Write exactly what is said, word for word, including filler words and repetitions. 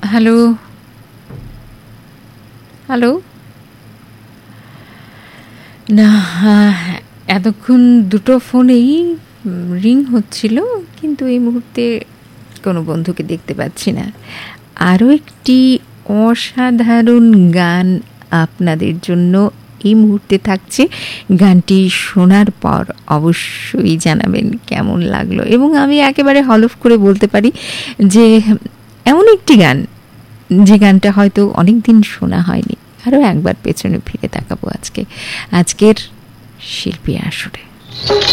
Hello hello না, এতক্ষণ দুটো ফোনেই রিং হচ্ছিল, কিন্তু এই মুহূর্তে কোনো বন্ধুকে দেখতে পাচ্ছি না। আরও একটি অসাধারণ গান আপনাদের জন্য এই মুহূর্তে থাকছে। গানটি শোনার পর অবশ্যই জানাবেন কেমন লাগলো, এবং আমি একেবারে হলফ করে বলতে পারি যে এমন একটি গান, যে গানটা হয়তো অনেক দিন শোনা হয়নি। আরও একবার পেছনে ফিরে তাকাবো আজকে আজকের শিল্পী আসরে।